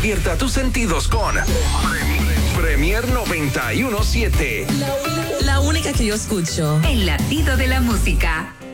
Despierta tus sentidos con Premier 91.7. La única que yo escucho. El latido de la música.